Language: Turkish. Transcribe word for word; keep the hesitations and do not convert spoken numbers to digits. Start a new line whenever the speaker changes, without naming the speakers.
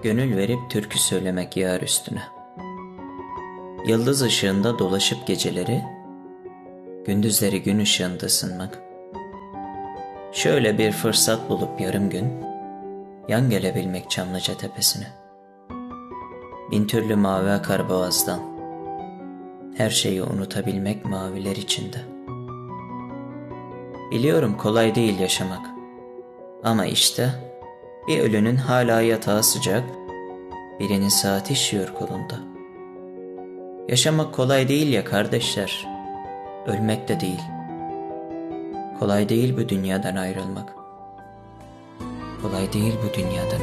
Gönül verip türkü söylemek yar üstüne. Yıldız ışığında dolaşıp geceleri, gündüzleri gün ışığında ısınmak. Şöyle bir fırsat bulup yarım gün, yan gelebilmek Çamlıca tepesine. Bin türlü mavi akar boğazdan, her şeyi unutabilmek maviler içinde. Biliyorum kolay değil yaşamak, ama işte bir ölünün hala yatağı sıcak, birinin saati işiyor kolunda. Yaşamak kolay değil ya kardeşler, ölmek de değil. Kolay değil bu dünyadan ayrılmak. Kolay değil bu dünyadan